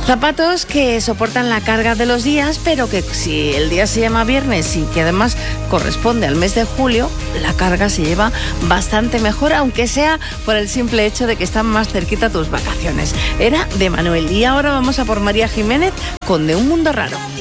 Zapatos que soportan la carga de los días, pero que si el día se llama viernes y que además corresponde al mes de julio, la carga se lleva bastante mejor, aunque sea por el simple hecho de que están más cerquita tus vacaciones. Era de Manuel. Y ahora vamos a por María Jiménez con De un mundo raro.